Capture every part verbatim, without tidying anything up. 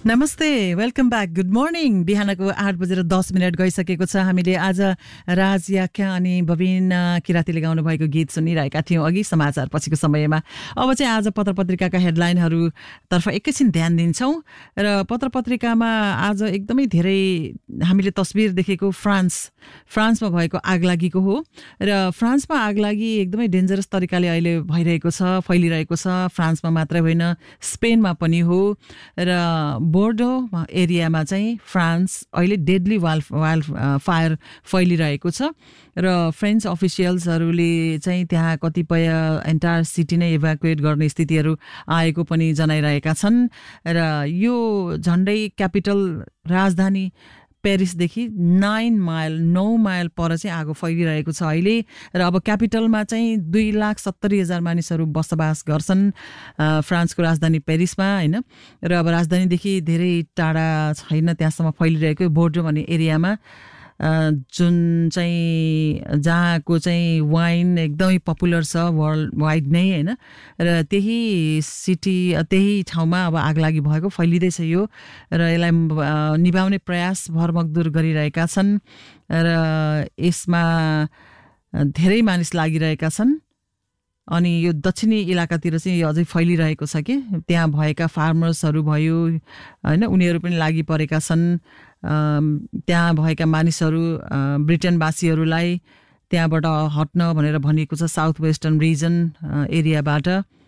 नमस्ते, welcome back, good morning. बिहानको आठ बजेर दस मिनट गइसकेको छ। हामीले आज राज याख्या अनि बबिन किरातीले गाउनु भएको गीत सुनिरहेका थियौँ अघि समाचार पछिको समयमा। अब चाहिँ आज पत्र पत्रिकाका हेडलाइनहरूतर्फ एकैछिन ध्यान दिन्छौँ र पत्र पत्रिकामा आज एकदमै धेरै हामीले तस्बिर देखेको फ्रान्स फ्रान्समा भएको आगलागीको हो र फ्रान्समा आगलागी एकदमै डेन्जरस तरिकाले अहिले भइरहेको छ, फैलिरहेको छ। फ्रान्समा मात्रै होइन, स्पेनमा पनि हो र बोर्डो एरियामा चाहिँ फ्रान्स अहिले डेडली वाल वाल फायर फैलिरहेको छ र फ्रेन्च अफिसियल्सहरूले चाहिँ त्यहाँ कतिपय एन्टायर सिटी नै इभ्याकुएट गर्ने स्थितिहरू आएको पनि जनाइरहेका छन् र यो झन्डै क्यापिटल राजधानी पेरिसदेखि नाइन माइल नौ माइल पर चाहिँ आगो फैलिरहेको छ अहिले र अब क्यापिटलमा चाहिँ दुई लाख सत्तरी हजार मानिसहरू बसोबास गर्छन् फ्रान्सको राजधानी पेरिसमा, होइन। र अब राजधानीदेखि धेरै टाढा छैन, त्यहाँसम्म फैलिरहेको बोर्डो भन्ने एरियामा जुन चाहिँ जहाँको चाहिँ वाइन एकदमै पपुलर छ वर्ल्ड वाइड नै, होइन। र त्यही सिटी त्यही ठाउँमा अब आगलागी भएको फैलिँदैछ यो र यसलाई निभाउने प्रयास भरमग्दुर गरिरहेका छन् र यसमा धेरै मानिस लागिरहेका छन्। अनि यो दक्षिणी इलाकातिर चाहिँ यो अझै फैलिरहेको छ कि त्यहाँ भएका फार्मर्सहरू भयो, होइन, उनीहरू पनि लागि परेका छन्। त्यहाँ भएका मानिसहरू ब्रिटेनवासीहरूलाई त्यहाँबाट हट्न भनेर भनिएको छ, साउथ वेस्टर्न रिजन एरियाबाट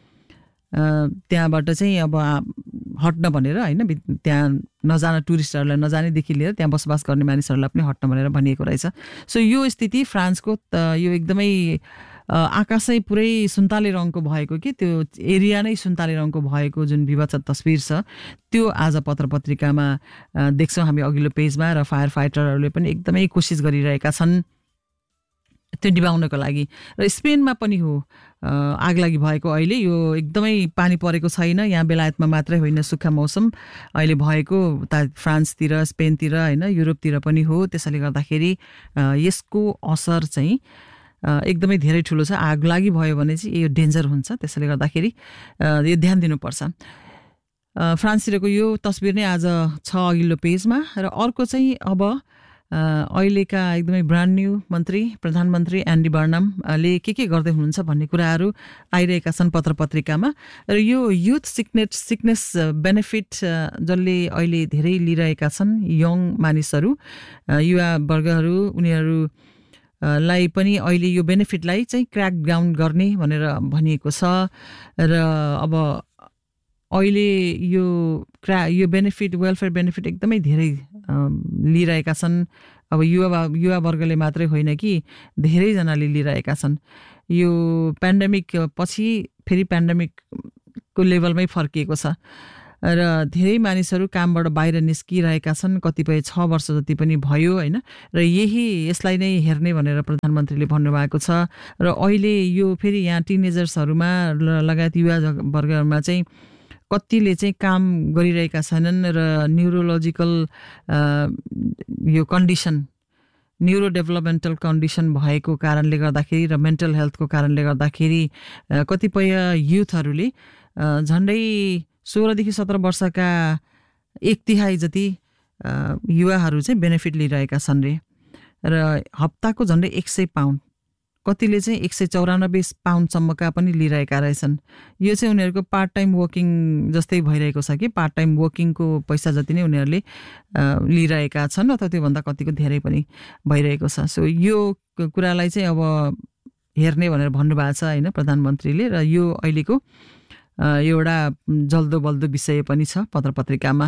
त्यहाँबाट चाहिँ अब हट्न भनेर, होइन, त्यहाँ नजान टुरिस्टहरूलाई नजानेदेखि लिएर त्यहाँ बसोबास गर्ने मानिसहरूलाई पनि हट्न भनेर भनिएको रहेछ। सो यो स्थिति फ्रान्सको यो एकदमै आकाशै पुरै सुन्तले रङको भएको कि त्यो एरिया नै सुन्तले रङको भएको जुन विभत्स तस्बिर छ त्यो आज पत्र पत्रिकामा देख्छौँ हामी अघिल्लो पेजमा। र फायर फाइटरहरूले पनि एकदमै कोसिस गरिरहेका छन् त्यो निभाउनको लागि। र स्पेनमा पनि हो आगलागी भएको अहिले। यो एकदमै पानी परेको छैन, यहाँ बेलायतमा मात्रै होइन, सुक्खा मौसम अहिले भएको उता फ्रान्सतिर, स्पेनतिर, होइन, युरोपतिर पनि हो। त्यसैले गर्दाखेरि यसको असर चाहिँ एकदमै धेरै ठुलो छ। आगलागी भयो भने चाहिँ यो डेन्जर हुन्छ, त्यसैले गर्दाखेरि यो ध्यान दिनुपर्छ। फ्रान्सतिरको यो तस्बिर नै आज छ अघिल्लो पेजमा। र अर्को चाहिँ अब अहिलेका एकदमै ब्रान्ड न्यू मन्त्री प्रधानमन्त्री एन्डी बर्नमले के के गर्दै हुनुहुन्छ भन्ने कुराहरू आइरहेका छन् पत्र पत्रिकामा। र यो युथ सिकनेस सिकनेस बेनिफिट जसले अहिले धेरै लिइरहेका छन् यङ मानिसहरू, युवा वर्गहरू, उनीहरू लाई पनि अहिले यो बेनिफिटलाई चाहिँ क्र्याक डाउन गर्ने भनेर भनिएको छ। र अब अहिले यो क्रा यो बेनिफिट वेलफेयर बेनिफिट एकदमै धेरै लिइरहेका छन्। अब युवा युवा वर्गले मात्रै होइन कि धेरैजनाले लिइरहेका छन्। यो पेन्डेमिक पछि फेरि पेन्डेमिकको लेभलमै फर्किएको छ र धेरै मानिसहरू कामबाट बाहिर निस्किरहेका छन्। कतिपय छ वर्ष जति पनि भयो, होइन। र यही यसलाई नै हेर्ने भनेर प्रधानमन्त्रीले भन्नुभएको छ। र अहिले यो फेरि यहाँ टिनेजर्सहरूमा लगायत युवा वर्गहरूमा चाहिँ कतिले चाहिँ काम गरिरहेका छैनन् र न्युरोलोजिकल यो कन्डिसन न्युरो डेभलपमेन्टल कन्डिसन भएको कारणले गर्दाखेरि र मेन्टल हेल्थको कारणले गर्दाखेरि कतिपय युथहरूले झन्डै सोह्रदेखि सत्र वर्षका एक तिहाई जति युवाहरू चाहिँ बेनिफिट लिइरहेका छन् रे। र हप्ताको झन्डै एक सय पाउन्ड, कतिले चाहिँ एक सय चौरानब्बे पाउन्डसम्मका पनि लिइरहेका रहेछन्। यो चाहिँ उनीहरूको पार्ट टाइम वर्किङ जस्तै भइरहेको छ कि पार्ट टाइम वर्किङको पैसा जति नै उनीहरूले लिइरहेका छन् अथवा त्योभन्दा कतिको धेरै पनि भइरहेको छ। सो यो कुरालाई चाहिँ अब हेर्ने भनेर भन्नुभएको छ, होइन, प्रधानमन्त्रीले। र यो अहिलेको एउटा जल्दो बल्दो विषय पनि छ पत्र पत्रिकामा।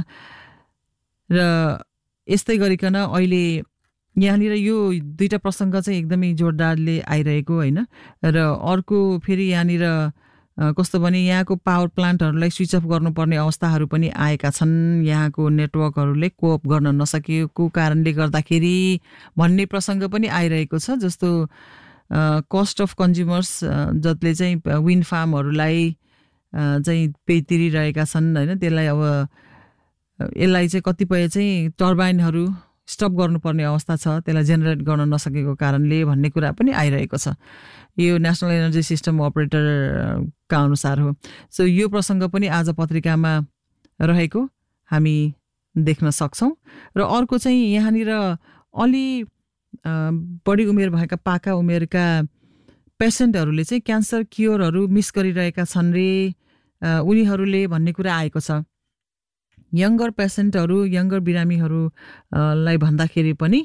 र यस्तै गरिकन अहिले यहाँनिर यो दुईटा प्रसङ्ग चाहिँ एकदमै जोरदारले आइरहेको, होइन। र अर्को फेरि यहाँनिर कस्तो भने यहाँको पावर प्लान्टहरूलाई स्विच अफ गर्नुपर्ने अवस्थाहरू पनि आएका छन्। यहाँको नेटवर्कहरूले कोअप गर्न नसकेको कारणले गर्दाखेरि भन्ने प्रसङ्ग पनि आइरहेको छ। जस्तो कस्ट अफ कन्ज्युमर्स जसले चाहिँ विन्ड फार्महरूलाई चाहिँ पे तिरिरहेका छन्, होइन, त्यसलाई अब यसलाई चाहिँ कतिपय चाहिँ टर्बाइनहरू स्टप गर्नुपर्ने अवस्था छ, त्यसलाई जेनेरेट गर्न नसकेको कारणले भन्ने कुरा पनि आइरहेको छ। यो नेसनल एनर्जी सिस्टम अपरेटरका अनुसार हो। सो यो प्रसङ्ग पनि आज पत्रिकामा रहेको हामी देख्न सक्छौँ। र अर्को चाहिँ यहाँनिर अलि बढी उमेर भएका पाका उमेरका पेसेन्टहरूले चाहिँ क्यान्सर क्योरहरू मिस गरिरहेका छन् रे उनीहरूले भन्ने कुरा आएको छ। यङ्गर पेसेन्टहरू यङ्गर बिरामीहरूलाई भन्दाखेरि पनि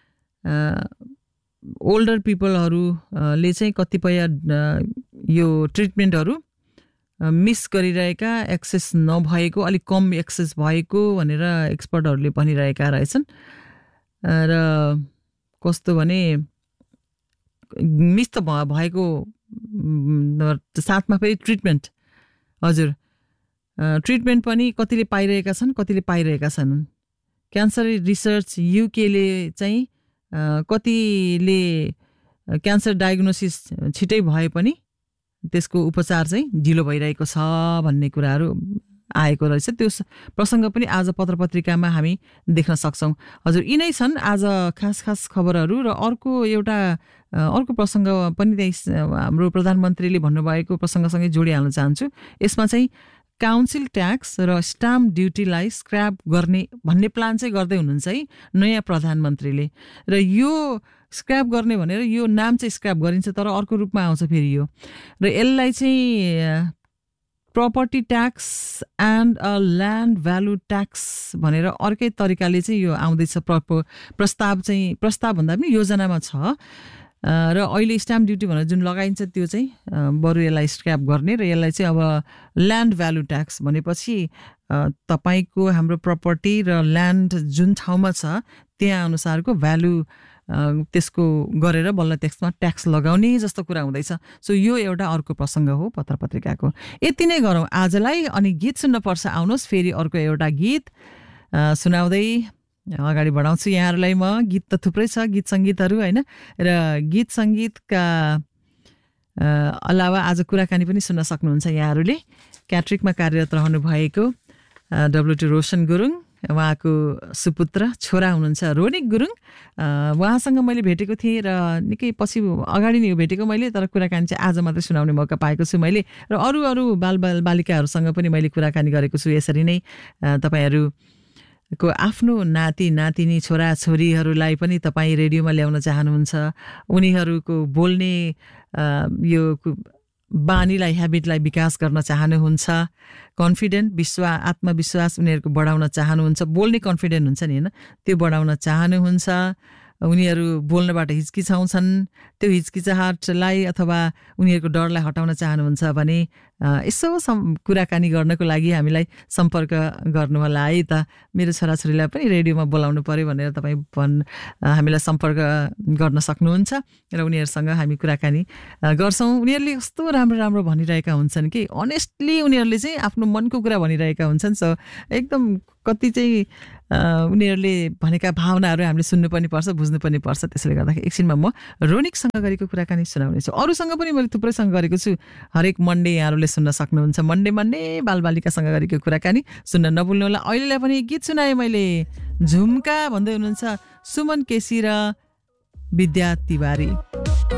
ओल्डर पिपलहरूले चाहिँ कतिपय यो ट्रिटमेन्टहरू मिस गरिरहेका, एक्सेस नभएको, अलिक कम एक्सेस भएको भनेर एक्सपर्टहरूले भनिरहेका रहेछन्। र कस्तो भने मिस त भएको साथमा फेरि ट्रिटमेन्ट, हजुर ट्रिटमेन्ट पनि कतिले पाइरहेका छन् कतिले पाइरहेका छैनन्। क्यान्सर रिसर्च युकेले चाहिँ कतिले क्यान्सर डायग्नोसिस छिटै भए पनि त्यसको उपचार चाहिँ ढिलो भइरहेको छ भन्ने कुराहरू आएको रहेछ। त्यो प्रसङ्ग पनि आज पत्रपत्रिकामा हामी देख्न सक्छौँ। हजुर यिनै छन् आज खास खास खबरहरू। र अर्को एउटा अर्को प्रसङ्ग पनि त्यही हाम्रो प्रधानमन्त्रीले भन्नुभएको प्रसङ्गसँगै जोडिहाल्न चाहन्छु। यसमा चाहिँ काउन्सिल ट्याक्स र स्टाम्प ड्युटीलाई स्क्रैप गर्ने भन्ने प्लान चाहिँ गर्दै हुनुहुन्छ है नयाँ प्रधानमन्त्रीले। र यो स्क्रैप गर्ने भनेर यो नाम चाहिँ स्क्रैप गरिन्छ तर अर्को रूपमा आउँछ फेरि यो। र यसलाई चाहिँ property tax and a land value tax भनेर अर्कै तरिकाले चाहिँ यो आउँदैछ। प्रस्ताव चाहिँ प्रस्ताव भन्दा पनि योजनामा छ। र अहिले स्ट्याम्प ड्युटी भनेर जुन लगाइन्छ त्यो चाहिँ बरु यसलाई स्क्रैप गर्ने। र यसलाई चाहिँ अब ल्यान्ड भ्यालु ट्याक्स भनेपछि तपाईँको हाम्रो प्रपर्टी र ल्यान्ड जुन ठाउँमा छ त्यहाँ अनुसारको भ्यालु त्यसको गरेर बल्ल त्यसमा ट्याक्स लगाउने जस्तो कुरा हुँदैछ। सो यो एउटा अर्को प्रसङ्ग हो पत्रपत्रिकाको। यति नै गरौँ आजलाई। अनि गीत सुन्न पर्छ, आउनुहोस् फेरि अर्को एउटा गीत सुनाउँदै अगाडि बढाउँछु यहाँहरूलाई म। गीत त थुप्रै छ, गीत सङ्गीतहरू होइन। र गीत सङ्गीतका अलावा आज कुराकानी पनि सुन्न सक्नुहुन्छ यहाँहरूले। क्याट्रिकमा कार्यरत रहनु भएको डब्लुटी रोशन गुरुङ, उहाँको सुपुत्र छोरा हुनुहुन्छ रोनिक गुरुङ। उहाँसँग मैले भेटेको थिएँ र निकै पछि अगाडि नै भेटेको मैले, तर कुराकानी चाहिँ आज मात्रै सुनाउने मौका पाएको छु मैले। र अरू अरू बाल बाल बालिकाहरूसँग पनि मैले कुराकानी गरेको छु। यसरी नै तपाईँहरूको आफ्नो नाति नातिनी छोरा छोरीहरूलाई पनि तपाईँ रेडियोमा ल्याउन चाहनुहुन्छ, उनीहरूको बोल्ने यो बानीलाई ह्याबिटलाई विकास गर्न चाहनुहुन्छ, कन्फिडेन्ट विश्वास आत्मविश्वास उनीहरूको बढाउन चाहनुहुन्छ, बोल्ने कन्फिडेन्ट हुन्छ नि होइन त्यो बढाउन चाहनुहुन्छ, उनीहरू बोल्नबाट हिचकिचाउँछन्, त्यो हिचकिचाहटलाई अथवा उनीहरूको डरलाई हटाउन चाहनुहुन्छ भने यसो कुराकानी गर्नको लागि हामीलाई सम्पर्क गर्नुहोला है त। मेरो छोराछोरीलाई पनि रेडियोमा बोलाउनु पर्यो भनेर तपाईँ भन् हामीलाई सम्पर्क गर्न सक्नुहुन्छ र उनीहरूसँग हामी कुराकानी गर्छौँ। उनीहरूले कस्तो राम्रो राम्रो भनिरहेका हुन्छन् कि अनेस्टली उनीहरूले चाहिँ आफ्नो मनको कुरा भनिरहेका हुन्छन्। सो एकदम कति चाहिँ उनीहरूले भनेका भावनाहरू हामीले सुन्नु पनि पर्छ, बुझ्नु पनि पर्छ। त्यसले गर्दाखेरि एकछिनमा म रोनिकसँग गरेको कुराकानी सुनाउनेछु। अरूसँग पनि मैले थुप्रैसँग गरेको छु। हरेक मन्डे यहाँहरूले सुन्न सक्नुहुन्छ। मन्डे मन्डे बालबालिकासँग गरेको कुराकानी सुन्न नभुल्नु होला। अहिलेलाई पनि गीत सुनाएँ मैले, झुम्का भन्दै हुनुहुन्छ सुमन केसी र विद्या तिवारी।